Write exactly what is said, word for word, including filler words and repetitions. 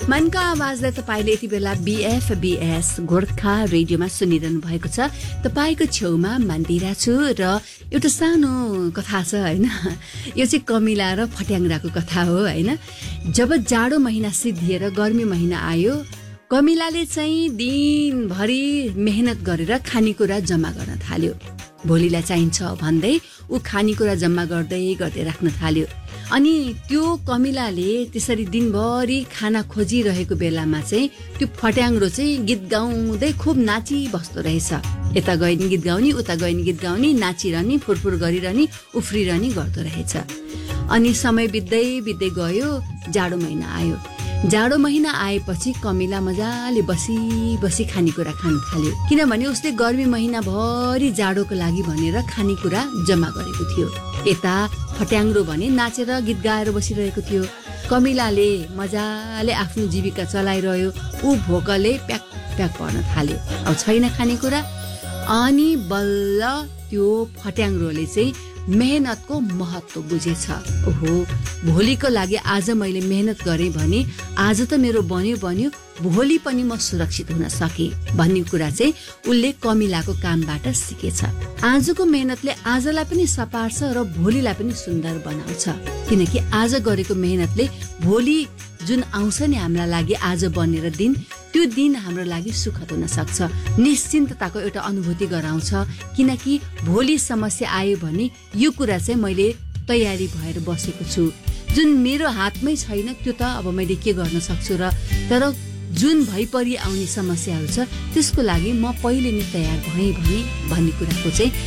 मनका आवाजलाई तपाईँले यति बेला बीएफबीएस गोर्खा रेडियोमा सुनिरहनु भएको छ। तपाईँको छेउमा मन्दिरा छु र एउटा सानो कथा छ हैन। यो चाहिँ कमिला र फट्याङ्ग्राको कथा हो हैन। जब जाडो महिना सिद्धिएर गर्मी महिना आयो, कमिलाले चाहिँ दिनभरि मेहनत गरेर खानेकुरा जम्मा गर्न थाल्यो। भोलिलाई चाहिन्छ भन्दै ऊ खानेकुरा जम्मा गर्दै गर्दै राख्न थाल्यो। अनि त्यो कमिलाले त्यसरी दिनभरि खाना खोजिरहेको बेलामा चाहिँ त्यो फट्याङ्ग्रो चाहिँ गीत गाउँदै खुब नाची बस्दो रहेछ। यता गए नि गीत गाउने, उता गए नि गीत गाउने, नाचिरहने, फुरफुर गरिरहने, उफ्रिरहने गर्दो रहेछ। अनि समय बित्दै बित्दै गयो, जाडो महिना आयो। जाडो महिना आएपछि कमिला मजाले बसी बसी खानेकुरा खान थाल्यो, किनभने उसले गर्मी महिना भरि जाडोको लागि भनेर खानेकुरा जम्मा गरेको थियो। यता फट्याङ्ग्रो भने नाचेर गीत गाएर बसिरहेको थियो। कमिलाले मजाले आफ्नो जीविका चलाइरह्यो। ऊ भोकले प्याक प्याक पर्न थाल्यो। अब छैन खानेकुरा। अनि बल्ल त्यो फट्याङ्ग्रोले चाहिँ मेहनतको महत्त्व बुझेछ। ओहो, भोलिको लागि आज मैले मेहनत गरेँ भने आज त मेरो बन्यो बन्यो, भोलि पनि म सुरक्षित हुन सकेँ भन्ने कुरा चाहिँ उसले कमिलाको कामबाट सिकेछ। आजको मेहनतले आजलाई पनि सपार्छ र भोलिलाई पनि सुन्दर बनाउँछ। किनकि आज गरेको मेहनतले भोलि जुन आउँछ नि हाम्रा लागि आज बनेर दिन, त्यो दिन हाम्रो लागि सुखद हुन सक्छ। निश्चिन्तताको एउटा अनुभूति गराउँछ। किनकि भोलि समस्या आयो भने यो कुरा चाहिँ मैले तयारी भएर बसेको छु। जुन मेरो हातमै छैन त्यो त अब मैले के गर्न सक्छु र, तर जुन भइपरि आउने समस्याहरू छ त्यसको लागि म पहिले नै तयार भएँ भने भन्ने कुराको चाहिँ